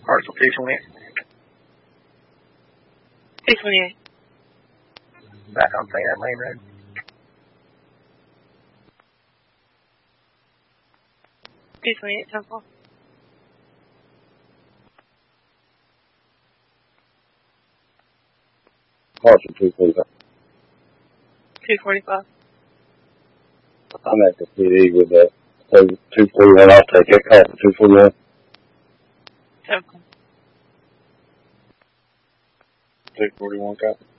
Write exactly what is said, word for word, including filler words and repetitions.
Parcel two twenty-eight. two twenty-eight. Back on Saint Ed Lane Road. two twenty-eight Temple. Parcel two forty-five. two forty-five. I'm at the P D with the two forty-one. I'll take it. Call for two forty-one. Temple. two forty-one, copy.